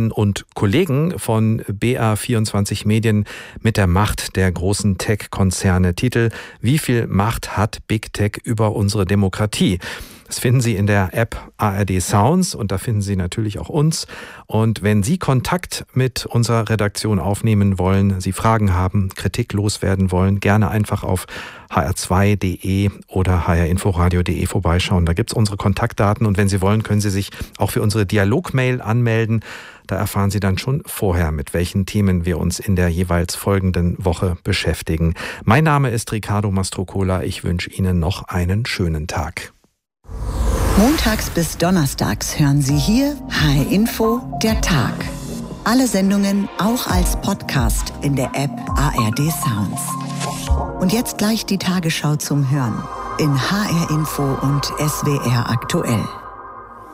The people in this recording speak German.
Kolleginnen und Kollegen von BA24 Medien mit der Macht der großen Tech-Konzerne. Titel: Wie viel Macht hat Big Tech über unsere Demokratie? Das finden Sie in der App ARD Sounds und da finden Sie natürlich auch uns. Und wenn Sie Kontakt mit unserer Redaktion aufnehmen wollen, Sie Fragen haben, Kritik loswerden wollen, gerne einfach auf hr2.de oder hrinforadio.de vorbeischauen. Da gibt's unsere Kontaktdaten und wenn Sie wollen, können Sie sich auch für unsere Dialogmail anmelden. Da erfahren Sie dann schon vorher, mit welchen Themen wir uns in der jeweils folgenden Woche beschäftigen. Mein Name ist Ricardo Mastrocola. Ich wünsche Ihnen noch einen schönen Tag. Montags bis donnerstags hören Sie hier HR Info, der Tag. Alle Sendungen auch als Podcast in der App ARD Sounds. Und jetzt gleich die Tagesschau zum Hören in HR Info und SWR aktuell.